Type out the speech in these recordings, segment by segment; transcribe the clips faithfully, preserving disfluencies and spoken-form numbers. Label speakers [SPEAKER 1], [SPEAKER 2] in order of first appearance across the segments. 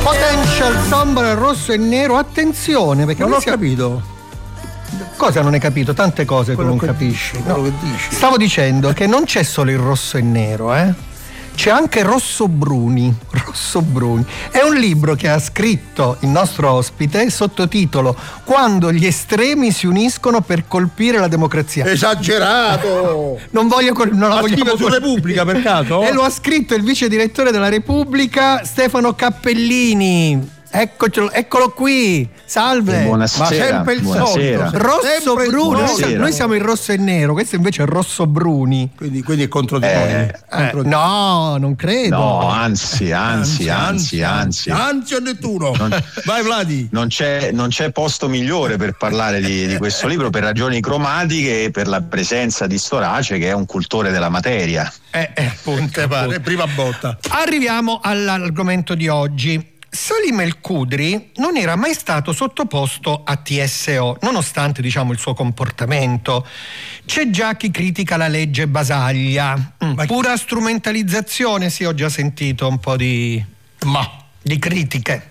[SPEAKER 1] Potential Sombra, rosso e nero, attenzione perché
[SPEAKER 2] non ho
[SPEAKER 1] siamo...
[SPEAKER 2] capito.
[SPEAKER 1] Cosa non hai capito? Tante cose
[SPEAKER 2] quello
[SPEAKER 1] che non
[SPEAKER 2] che
[SPEAKER 1] capisci.
[SPEAKER 2] Dici, quello
[SPEAKER 1] no.
[SPEAKER 2] che dici.
[SPEAKER 1] Stavo dicendo che non c'è solo il rosso e nero, eh? C'è anche Rosso Bruni. Rosso Bruni. È un libro che ha scritto il nostro ospite, sottotitolo Quando gli estremi si uniscono per colpire la democrazia.
[SPEAKER 2] Esagerato!
[SPEAKER 1] Non voglio col... non la
[SPEAKER 2] Ma
[SPEAKER 1] vogliamo
[SPEAKER 2] su Repubblica per caso?
[SPEAKER 1] E lo ha scritto il vice direttore della Repubblica Stefano Cappellini. Eccocelo, eccolo qui, salve.
[SPEAKER 3] Buonasera.
[SPEAKER 1] Ma sempre il
[SPEAKER 3] buonasera.
[SPEAKER 1] solito. Rosso
[SPEAKER 2] Sempre
[SPEAKER 1] Bruni. Noi,
[SPEAKER 3] buonasera.
[SPEAKER 1] noi siamo il rosso e nero, questo invece è Rosso Bruni.
[SPEAKER 2] Quindi, quindi è contro di noi.
[SPEAKER 3] Eh,
[SPEAKER 2] Contro
[SPEAKER 1] Eh,
[SPEAKER 2] di-
[SPEAKER 1] no, non credo.
[SPEAKER 3] No, anzi, anzi, anzi, anzi.
[SPEAKER 2] Anzi, a Nettuno.
[SPEAKER 3] Non-
[SPEAKER 2] Vai Vladi.
[SPEAKER 3] Non c'è, non c'è posto migliore per parlare di, di questo libro per ragioni cromatiche e per la presenza di Storace, che è un cultore della materia.
[SPEAKER 1] Eh, eh, appunto,
[SPEAKER 2] Te pare,
[SPEAKER 1] appunto.
[SPEAKER 2] prima botta.
[SPEAKER 1] Arriviamo all'argomento di oggi. Salim El-Kudri non era mai stato sottoposto a T S O, nonostante diciamo il suo comportamento. C'è già chi critica la legge Basaglia. Mm,
[SPEAKER 2] Ma-
[SPEAKER 1] pura strumentalizzazione, sì, ho già sentito un po' di,
[SPEAKER 2] Ma
[SPEAKER 1] di critiche.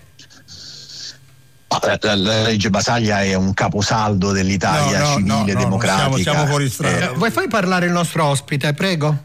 [SPEAKER 3] La, la- la legge Basaglia è un caposaldo dell'Italia
[SPEAKER 2] No, no,
[SPEAKER 3] civile,
[SPEAKER 2] no, no,
[SPEAKER 3] democratica.
[SPEAKER 2] siamo- siamo fuori strada.
[SPEAKER 1] Eh, vuoi fai parlare il nostro ospite, prego?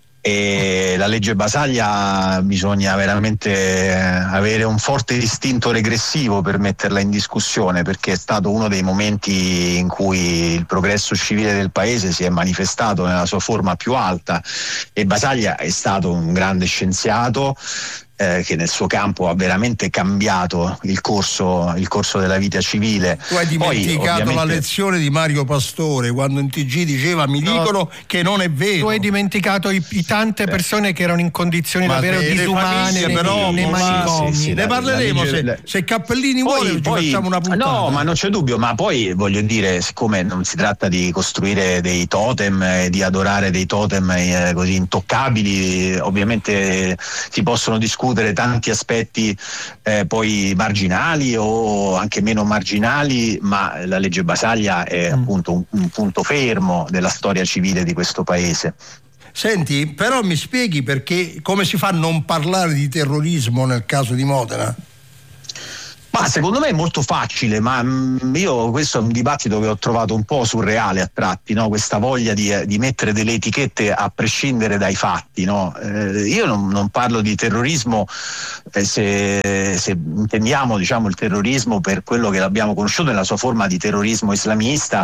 [SPEAKER 3] E la legge Basaglia bisogna veramente eh, avere un forte istinto regressivo per metterla in discussione, perché è stato uno dei momenti in cui il progresso civile del paese si è manifestato nella sua forma più alta, e Basaglia è stato un grande scienziato eh, che nel suo campo ha veramente cambiato il corso, il corso della vita civile.
[SPEAKER 2] tu hai
[SPEAKER 3] Poi,
[SPEAKER 2] dimenticato la
[SPEAKER 3] ovviamente,
[SPEAKER 2] lezione di Mario Pastore quando in T G diceva mi
[SPEAKER 1] No.
[SPEAKER 2] dicono che non è vero.
[SPEAKER 1] Tu hai dimenticato i, i tante persone che erano in condizioni
[SPEAKER 2] Ma
[SPEAKER 1] davvero
[SPEAKER 2] delle
[SPEAKER 1] disumane
[SPEAKER 2] famiglie,
[SPEAKER 1] nei,
[SPEAKER 2] però,
[SPEAKER 1] nei
[SPEAKER 2] ma-
[SPEAKER 1] manicomi.
[SPEAKER 3] sì, sì,
[SPEAKER 2] ne
[SPEAKER 3] la-
[SPEAKER 2] parleremo
[SPEAKER 3] la legge-
[SPEAKER 2] se,
[SPEAKER 3] la-
[SPEAKER 2] se Cappellini
[SPEAKER 3] Poi-
[SPEAKER 2] vuole, ci
[SPEAKER 3] poi-
[SPEAKER 2] facciamo una puntata.
[SPEAKER 3] No, ma non c'è dubbio, ma poi voglio dire, siccome non si tratta di costruire dei totem e di adorare dei totem eh, così intoccabili, ovviamente eh, si possono discutere tanti aspetti eh, poi marginali o anche meno marginali, ma la legge Basaglia è
[SPEAKER 1] Mm.
[SPEAKER 3] appunto un, un punto fermo della storia civile di questo paese.
[SPEAKER 2] Senti, però mi spieghi perché come si fa a non parlare di terrorismo nel caso di Modena?
[SPEAKER 3] Ma secondo me è molto facile, ma mh, io questo è un dibattito che ho trovato un po' surreale a tratti, no? Questa voglia di, eh, di mettere delle etichette a prescindere dai fatti, no? Eh, io non, non parlo di terrorismo eh, se, se intendiamo diciamo il terrorismo per quello che l'abbiamo conosciuto nella sua forma di terrorismo islamista.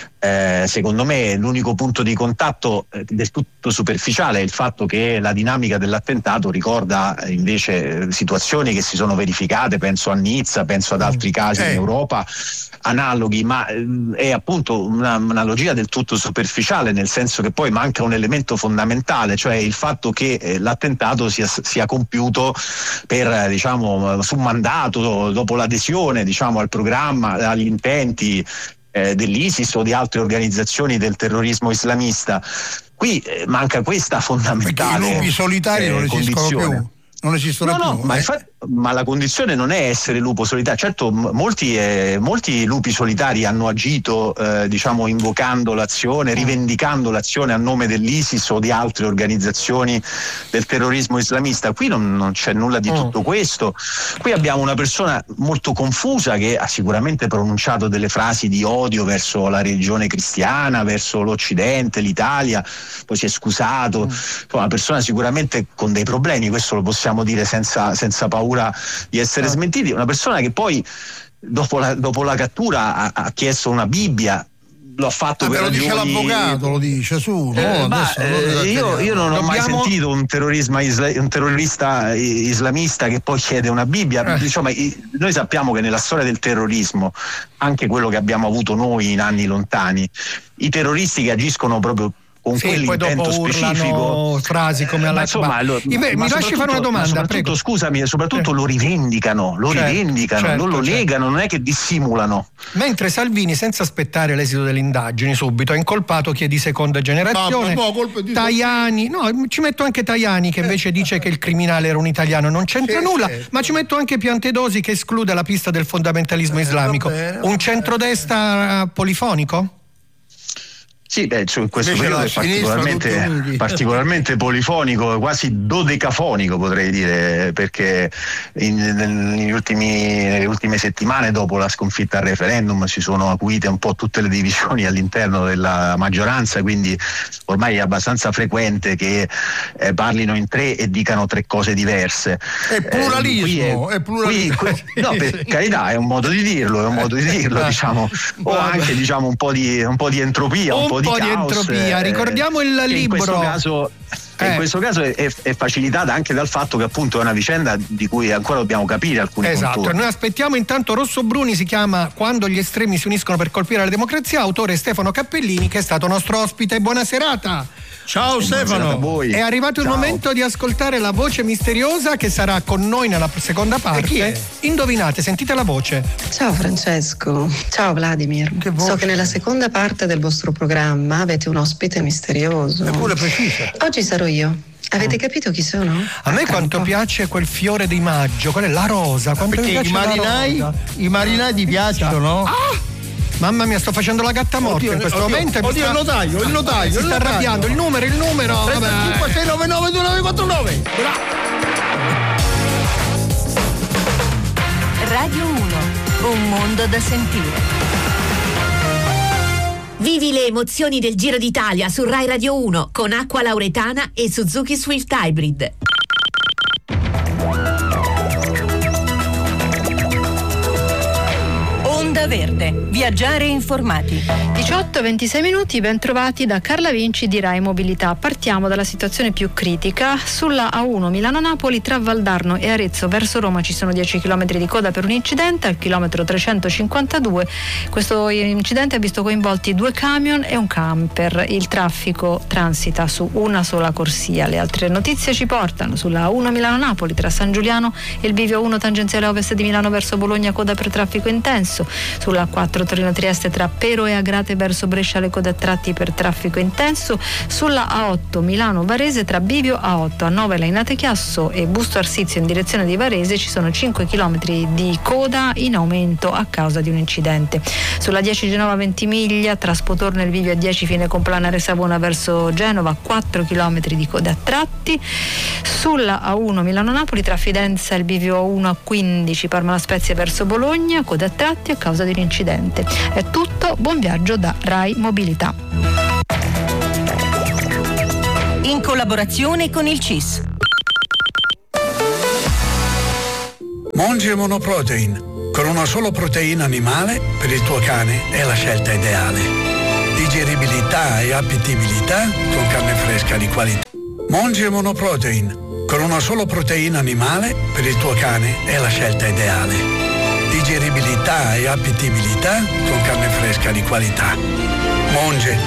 [SPEAKER 3] Eh, secondo me l'unico punto di contatto eh, del tutto superficiale è il fatto che la dinamica dell'attentato ricorda eh, invece eh, situazioni che si sono verificate, penso a Nizza, penso ad altri casi
[SPEAKER 2] Eh.
[SPEAKER 3] in Europa analoghi, ma ehm, è appunto una- un'analogia del tutto superficiale, nel senso che poi manca un elemento fondamentale, cioè il fatto che eh, l'attentato sia, sia compiuto per eh, diciamo su mandato, dopo l'adesione diciamo al programma, agli intenti eh, dell'ISIS o di altre organizzazioni del terrorismo islamista. Qui eh, manca questa
[SPEAKER 2] Perché
[SPEAKER 3] fondamentale
[SPEAKER 2] i lupi solitari
[SPEAKER 3] eh,
[SPEAKER 2] non esistono
[SPEAKER 3] condizione.
[SPEAKER 2] più. Non esistono
[SPEAKER 3] No,
[SPEAKER 2] più.
[SPEAKER 3] no, ma,
[SPEAKER 2] eh?
[SPEAKER 3] infatti- ma la condizione non è essere lupo solitario. Certo, m- molti, eh, molti lupi solitari hanno agito, eh, diciamo, invocando l'azione, rivendicando l'azione a nome dell'ISIS o di altre organizzazioni del terrorismo islamista. Qui non, non c'è nulla di
[SPEAKER 1] Mm.
[SPEAKER 3] tutto questo. Qui abbiamo una persona molto confusa che ha sicuramente pronunciato delle frasi di odio verso la religione cristiana, verso l'Occidente, l'Italia, poi si è scusato. Insomma, una persona sicuramente con dei problemi, questo lo possiamo dire senza, senza paura di essere
[SPEAKER 1] Ah.
[SPEAKER 3] smentiti. Una persona che poi dopo la, dopo la cattura ha, ha chiesto una Bibbia, lo ha fatto
[SPEAKER 2] Ah,
[SPEAKER 3] per
[SPEAKER 2] me lo dice
[SPEAKER 3] ragioni-
[SPEAKER 2] l'avvocato, lo dice su. No,
[SPEAKER 3] Eh, ma,
[SPEAKER 2] adesso non
[SPEAKER 3] eh, io,
[SPEAKER 2] esaggeriamo.
[SPEAKER 3] io non ho mai
[SPEAKER 1] Dobbiamo-
[SPEAKER 3] sentito un, terrorismo isla- un terrorista i- islamista che poi chiede una Bibbia.
[SPEAKER 1] Eh.
[SPEAKER 3] Diciamo, i- noi sappiamo che nella storia del terrorismo, anche quello che abbiamo avuto noi in anni lontani, i terroristi che agiscono proprio con
[SPEAKER 1] Sì, poi
[SPEAKER 3] quell'intento
[SPEAKER 1] dopo urlano
[SPEAKER 3] specifico,
[SPEAKER 1] frasi come
[SPEAKER 3] eh,
[SPEAKER 1] Allah
[SPEAKER 3] ma insomma,
[SPEAKER 1] Akbar.
[SPEAKER 3] lo-
[SPEAKER 1] Inve-
[SPEAKER 3] ma
[SPEAKER 1] mi lasci fare
[SPEAKER 3] soprattutto-
[SPEAKER 1] una domanda,
[SPEAKER 3] ma soprattutto,
[SPEAKER 1] prego.
[SPEAKER 3] scusami, soprattutto
[SPEAKER 1] Eh.
[SPEAKER 3] lo rivendicano, lo
[SPEAKER 1] Certo,
[SPEAKER 3] rivendicano,
[SPEAKER 1] certo,
[SPEAKER 3] non lo
[SPEAKER 1] certo.
[SPEAKER 3] negano, non è che dissimulano.
[SPEAKER 1] Mentre Salvini, senza aspettare l'esito delle indagini, subito ha incolpato chi è di seconda generazione.
[SPEAKER 2] No, no, colpa di-
[SPEAKER 1] Tajani, no, ci metto anche Tajani che invece dice che il criminale era un italiano, non c'entra
[SPEAKER 2] Sì,
[SPEAKER 1] nulla,
[SPEAKER 2] certo.
[SPEAKER 1] ma ci metto anche Piantedosi che esclude la pista del fondamentalismo islamico.
[SPEAKER 2] va bene, va
[SPEAKER 1] Un
[SPEAKER 2] bene.
[SPEAKER 1] centrodestra polifonico?
[SPEAKER 3] Sì, beh, cioè, questo
[SPEAKER 2] Invece
[SPEAKER 3] periodo
[SPEAKER 2] la
[SPEAKER 3] è
[SPEAKER 2] sinistra
[SPEAKER 3] particolarmente,
[SPEAKER 2] tutti
[SPEAKER 3] particolarmente polifonico, quasi dodecafonico potrei dire, perché in, negli ultimi, nelle ultime settimane dopo la sconfitta al referendum si sono acuite un po' tutte le divisioni all'interno della maggioranza, quindi ormai è abbastanza frequente che eh, parlino in tre e dicano tre cose diverse.
[SPEAKER 2] È pluralismo,
[SPEAKER 3] eh,
[SPEAKER 2] è pluralismo.
[SPEAKER 3] Qui, qui, no, per carità, è un modo di dirlo, è un modo di dirlo, diciamo, o anche diciamo un po' di un po' di entropia, un, un po' di,
[SPEAKER 1] po di
[SPEAKER 3] caos,
[SPEAKER 1] entropia.
[SPEAKER 3] eh,
[SPEAKER 1] Ricordiamo il libro.
[SPEAKER 3] In questo caso
[SPEAKER 1] Eh.
[SPEAKER 3] in questo caso è, è facilitata anche dal fatto che appunto è una vicenda di cui ancora dobbiamo capire alcuni
[SPEAKER 1] esatto,
[SPEAKER 3] contorni.
[SPEAKER 1] Noi aspettiamo intanto Rosso Bruni, si chiama Quando gli estremi si uniscono per colpire la democrazia, autore Stefano Cappellini, che è stato nostro ospite. Buona serata.
[SPEAKER 2] Ciao Stefano.
[SPEAKER 3] A voi.
[SPEAKER 1] È arrivato il
[SPEAKER 3] Ciao.
[SPEAKER 1] momento di ascoltare la voce misteriosa che sarà con noi nella seconda parte.
[SPEAKER 2] E chi è?
[SPEAKER 1] Indovinate, sentite la voce.
[SPEAKER 4] Ciao Francesco, ciao Vladimir.
[SPEAKER 2] Che voce?
[SPEAKER 4] So che nella seconda parte del vostro programma avete un ospite misterioso.
[SPEAKER 2] Eppure precisa.
[SPEAKER 4] Oggi sarò io. Avete capito chi sono?
[SPEAKER 1] A me
[SPEAKER 4] Accanto.
[SPEAKER 1] quanto piace quel fiore di maggio, quella è la rosa. Quanto mi
[SPEAKER 2] Perché
[SPEAKER 1] piace
[SPEAKER 2] i marinai,
[SPEAKER 1] la rosa.
[SPEAKER 2] i marinai ti piacciono?
[SPEAKER 1] Ah! Mamma mia, sto facendo la gatta morta
[SPEAKER 2] Oddio,
[SPEAKER 1] in questo
[SPEAKER 2] oddio,
[SPEAKER 1] momento. e mi
[SPEAKER 2] oddio,
[SPEAKER 1] sta-
[SPEAKER 2] il notaio, il notaio,
[SPEAKER 1] Si
[SPEAKER 2] il
[SPEAKER 1] sta
[SPEAKER 2] notaio.
[SPEAKER 1] arrabbiando. Il numero, il numero.
[SPEAKER 2] trentacinque
[SPEAKER 1] vabbè.
[SPEAKER 2] sei nove nove due nove quattro nove.
[SPEAKER 5] Radio uno, un mondo da sentire. Vivi le emozioni del Giro d'Italia su Rai Radio uno con Acqua Lauretana e Suzuki Swift Hybrid. Onda Verde, viaggiare informati.
[SPEAKER 6] diciotto e ventisei minuti, ben trovati da Carla Vinci di Rai Mobilità. Partiamo dalla situazione più critica. Sulla A uno Milano-Napoli tra Valdarno e Arezzo verso Roma ci sono dieci chilometri di coda per un incidente al chilometro trecentocinquantadue. Questo incidente ha visto coinvolti due camion e un camper. Il traffico transita su una sola corsia. Le altre notizie ci portano sulla A uno Milano-Napoli tra San Giuliano e il bivio uno tangenziale ovest di Milano verso Bologna, coda per traffico intenso. Sulla A quattro Torino-Trieste tra Pero e Agrate verso Brescia, le code a tratti per traffico intenso. Sulla A otto Milano-Varese tra Bivio A otto, A nove Lainate Chiasso e Busto Arsizio in direzione di Varese ci sono cinque chilometri di coda in aumento a causa di un incidente. Sulla dieci Genova-Ventimiglia tra Spotorno e il Bivio A dieci Fine Complanare Savona verso Genova, quattro chilometri di coda a tratti. Sulla A uno Milano-Napoli tra Fidenza e il Bivio uno A quindici Parma La Spezia verso Bologna, coda a tratti a causa di un incidente. È tutto, buon viaggio da Rai Mobilità.
[SPEAKER 5] In collaborazione con il C I S.
[SPEAKER 7] Monge Monoprotein, con una sola proteina animale per il tuo cane è la scelta ideale. Digeribilità e appetibilità con carne fresca di qualità. Monge Monoprotein, con una sola proteina animale per il tuo cane è la scelta ideale. Digeribilità e appetibilità con carne fresca di qualità. Monge